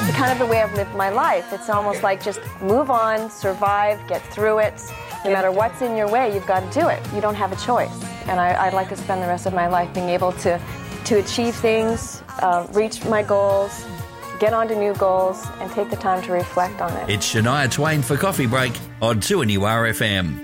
it's kind of the way I've lived my life. It's almost like just move on, survive, get through it. No matter what's in your way, you've got to do it. You don't have a choice. And I'd like to spend the rest of my life being able to achieve things, reach my goals, get on to new goals, and take the time to reflect on it. It's Shania Twain for Coffee Break on 2NURFM.